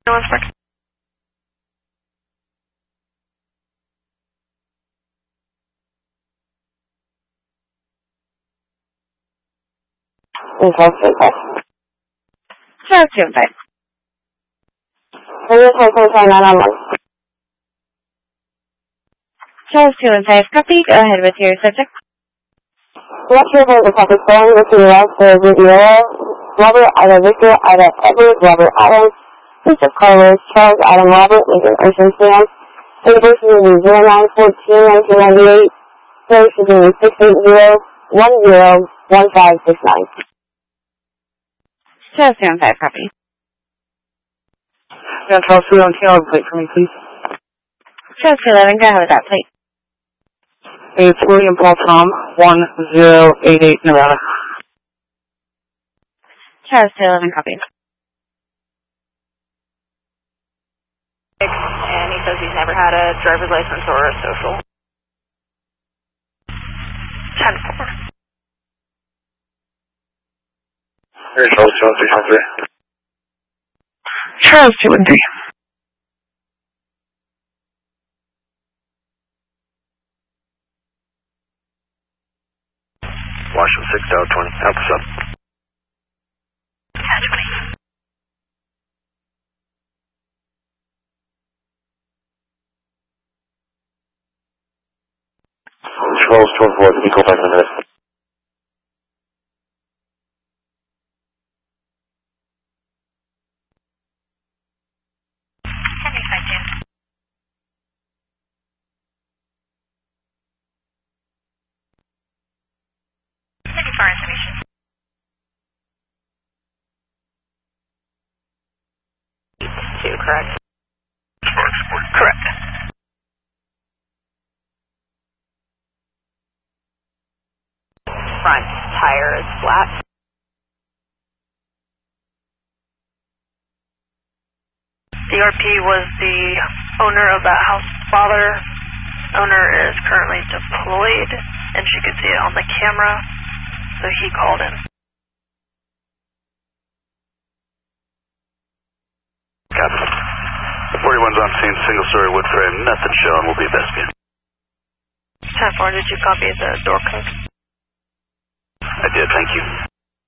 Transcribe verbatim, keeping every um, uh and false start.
Lawrenceburg. Charles two and five. Charles two and five. Radio ten twenty-five nine on one. Charles two and five, copy. Go ahead with your subject. Next year, the traffic phone with the rest of Riviera, Robert Ida Victor, Ida Edward, Robert Adams, Mister Carlos, Charles Adam Robert, Lincoln Ocean Sam, University of New zero nine fourteen nineteen ninety-eight, place should be six eight zero one zero one five six nine. Charles two and five, copy. Yeah, Charles two on Caleb, plate for me, please. Charles two eleven, go ahead with that plate. It's William Paul Tom, one zero eight eight, Nevada. Charles two eleven, copy. And he says he's never had a driver's license or a social. ten four. Hey, Charles two one three one three. Charles two and three. Washington six Dow twenty, help us up. Yeah, twenty. Charles two one four, can you call back in a minute? seventy-five, Jim. seventy-four information. Two, correct. Correct. Front tire is flat. The R P was the owner of that house. Father owner is currently deployed, and she could see it on the camera, so he called in. Copy. The forty-one's on scene, single story wood frame, nothing shown, will be best view. ten four, did you copy the door code? I did, thank you.